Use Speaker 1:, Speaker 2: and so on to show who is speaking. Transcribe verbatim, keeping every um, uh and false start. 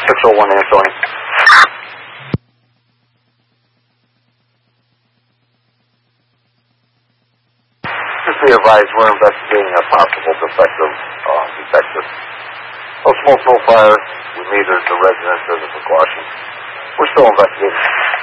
Speaker 1: six oh one Anthony. Just be advised, we're investigating a possible defective uh, detector. No smoke, no fire. We metered the residence as a precaution. We're still investigating.